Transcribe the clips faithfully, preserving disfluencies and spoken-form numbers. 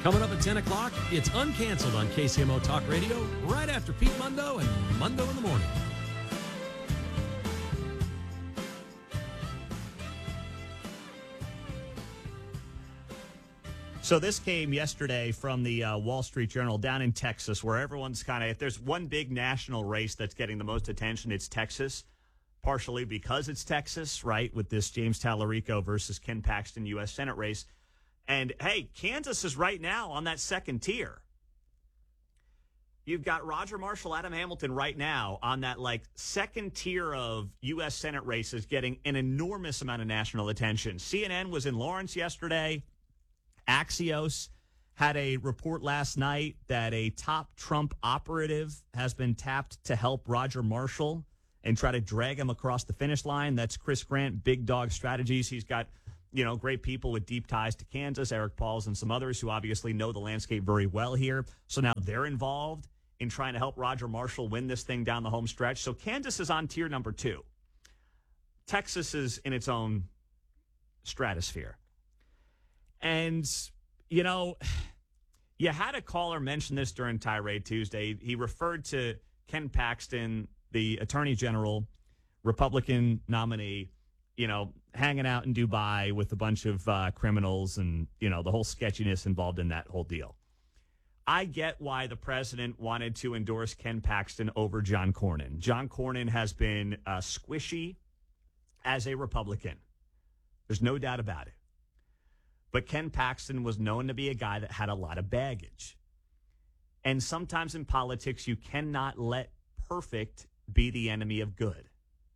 Coming up at ten o'clock, it's Uncanceled on K C M O Talk Radio, right after Pete Mundo and Mundo in the Morning. So this came yesterday from the uh, Wall Street Journal down in Texas, where everyone's kind of, if there's one big national race that's getting the most attention, it's Texas, partially because it's Texas, right, with this James Tallarico versus Ken Paxton U S Senate race. And, hey, Kansas is right now on that second tier. You've got Roger Marshall, Adam Hamilton right now on that, like, second tier of U S Senate races getting an enormous amount of national attention. C N N was in Lawrence yesterday. Axios had a report last night that a top Trump operative has been tapped to help Roger Marshall and try to drag him across the finish line. That's Chris Grant, Big Dog Strategies. He's got, you know, great people with deep ties to Kansas, Eric Pauls and some others who obviously know the landscape very well here. So now they're involved in trying to help Roger Marshall win this thing down the home stretch. So Kansas is on tier number two. Texas is in its own stratosphere. And, you know, you had a caller mention this during Tirade Tuesday. He referred to Ken Paxton, the Attorney General, Republican nominee, you know, hanging out in Dubai with a bunch of uh, criminals and, you know, the whole sketchiness involved in that whole deal. I get why the president wanted to endorse Ken Paxton over John Cornyn. John Cornyn has been uh, squishy as a Republican. There's no doubt about it. But Ken Paxton was known to be a guy that had a lot of baggage. And sometimes in politics, you cannot let perfect be the enemy of good.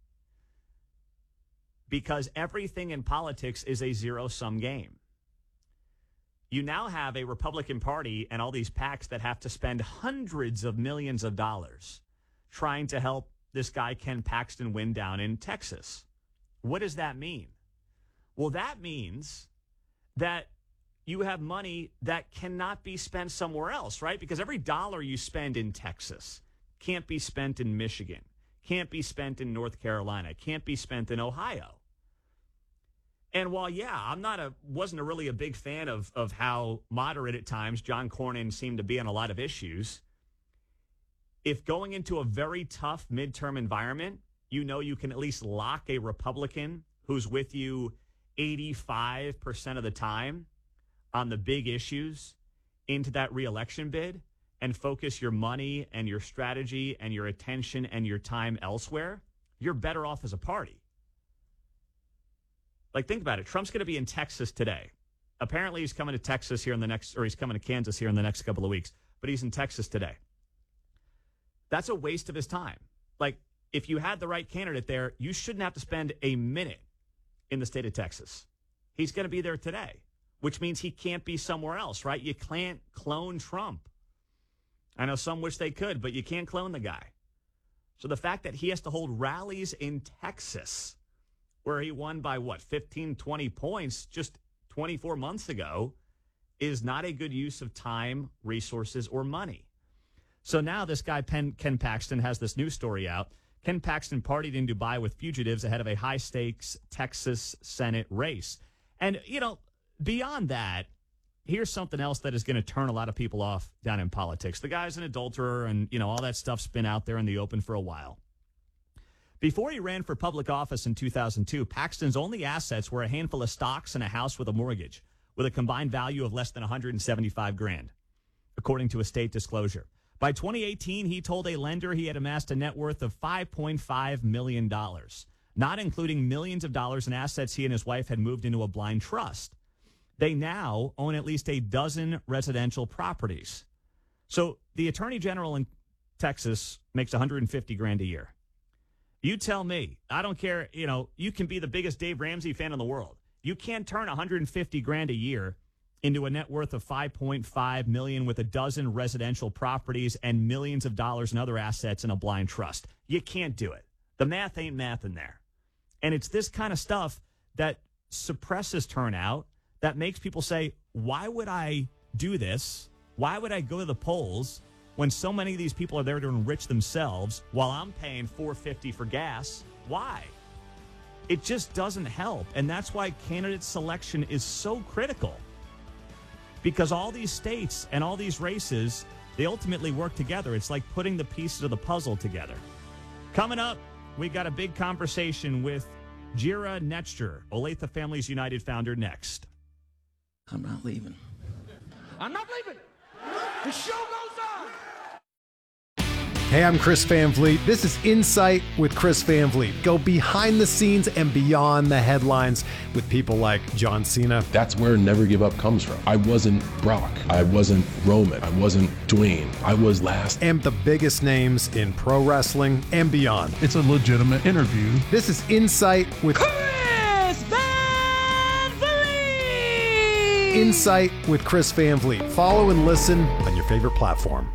Because everything in politics is a zero-sum game. You now have a Republican Party and all these PACs that have to spend hundreds of millions of dollars trying to help this guy Ken Paxton win down in Texas. What does that mean? Well, that means that you have money that cannot be spent somewhere else, right? Because every dollar you spend in Texas can't be spent in Michigan, can't be spent in North Carolina, can't be spent in Ohio. And while, yeah, I'm not a, wasn't a really a big fan of, of how moderate at times John Cornyn seemed to be on a lot of issues, if going into a very tough midterm environment, you know you can at least lock a Republican who's with you eighty-five percent of the time on the big issues into that reelection bid and focus your money and your strategy and your attention and your time elsewhere, you're better off as a party. Like, think about it. Trump's going to be in Texas today. Apparently he's coming to Texas here in the next, or he's coming to Kansas here in the next couple of weeks, but he's in Texas today. That's a waste of his time. Like, if you had the right candidate there, you shouldn't have to spend a minute in the state of Texas. He's going to be there today, which means he can't be somewhere else, right? You can't clone Trump. I know some wish they could, but you can't clone the guy. So the fact that he has to hold rallies in Texas, where he won by, what, fifteen, twenty points just twenty-four months ago, is not a good use of time, resources, or money. So now this guy, Ken, Ken Paxton, has this new story out. Ken Paxton partied in Dubai with fugitives ahead of a high-stakes Texas Senate race. And, you know, beyond that, here's something else that is going to turn a lot of people off down in politics. The guy's an adulterer, and, you know, all that stuff's been out there in the open for a while. Before he ran for public office in two thousand two, Paxton's only assets were a handful of stocks and a house with a mortgage, with a combined value of less than one hundred seventy-five grand, according to a state disclosure. By twenty eighteen, he told a lender he had amassed a net worth of five point five million dollars, not including millions of dollars in assets he and his wife had moved into a blind trust. They now own at least a dozen residential properties. So the attorney general in Texas makes one hundred fifty grand a year. You tell me, I don't care, you know, you can be the biggest Dave Ramsey fan in the world. You can't turn one hundred fifty grand a year into a net worth of five point five million with a dozen residential properties and millions of dollars in other assets in a blind trust. You can't do it. The math ain't math in there. And it's this kind of stuff that suppresses turnout, that makes people say, why would I do this? Why would I go to the polls when so many of these people are there to enrich themselves while I'm paying four dollars and fifty cents for gas? Why? It just doesn't help. And that's why candidate selection is so critical. because all these states and all these races, they ultimately work together. It's like putting the pieces of the puzzle together. Coming up, we got a big conversation with Jira Netzer, Olathe Families United founder, next. I'm not leaving. I'm not leaving. The show goes on. Hey, I'm Chris Van Vliet. This is Insight with Chris Van Vliet. Go behind the scenes and beyond the headlines with people like John Cena. That's where Never Give Up comes from. I wasn't Brock. I wasn't Roman. I wasn't Dwayne. I was last. And the biggest names in pro wrestling and beyond. It's a legitimate interview. This is Insight with Chris Van Vliet. Insight with Chris Van Vliet. Follow and listen on your favorite platform.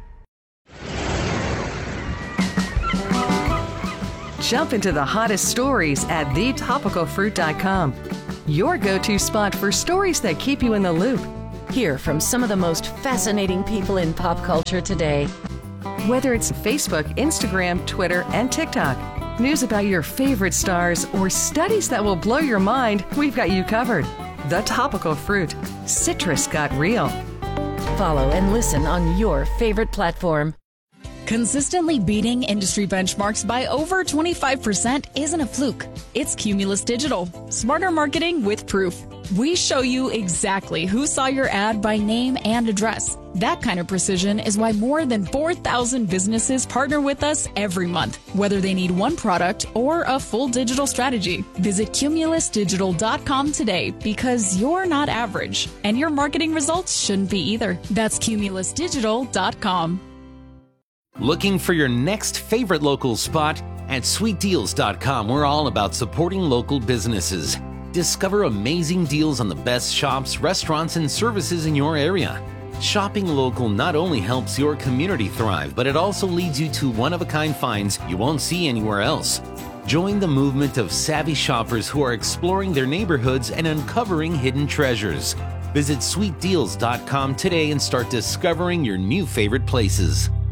Jump into the hottest stories at the topical fruit dot com. Your go-to spot for stories that keep you in the loop. Hear from some of the most fascinating people in pop culture today. Whether it's Facebook, Instagram, Twitter, and TikTok, news about your favorite stars, or studies that will blow your mind, we've got you covered. The Topical Fruit. Citrus got real. Follow and listen on your favorite platform. Consistently beating industry benchmarks by over twenty-five percent isn't a fluke. It's Cumulus Digital. Smarter marketing with proof. We show you exactly who saw your ad by name and address. That kind of precision is why more than four thousand businesses partner with us every month, whether they need one product or a full digital strategy. Visit cumulus digital dot com today because you're not average, and your marketing results shouldn't be either. That's cumulus digital dot com. Looking for your next favorite local spot? At sweet deals dot com, we're all about supporting local businesses. Discover amazing deals on the best shops, restaurants, and services in your area. Shopping local not only helps your community thrive, but it also leads you to one-of-a-kind finds you won't see anywhere else. Join the movement of savvy shoppers who are exploring their neighborhoods and uncovering hidden treasures. Visit sweet deals dot com today and start discovering your new favorite places.